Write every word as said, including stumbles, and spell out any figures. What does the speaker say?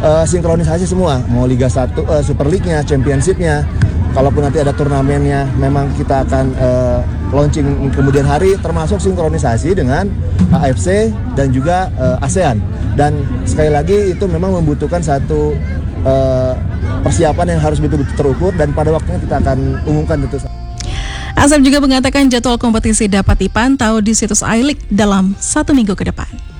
uh, sinkronisasi semua, mau Liga satu, uh, Super League-nya, Championship-nya. Kalaupun nanti ada turnamennya, memang kita akan uh, launching kemudian hari, termasuk sinkronisasi dengan A F C dan juga uh, ASEAN. Dan sekali lagi itu memang membutuhkan satu uh, persiapan yang harus betul-betul terukur, dan pada waktunya kita akan umumkan tentu saja. Asep juga mengatakan jadwal kompetisi dapat dipantau di situs iLeague dalam satu minggu ke depan.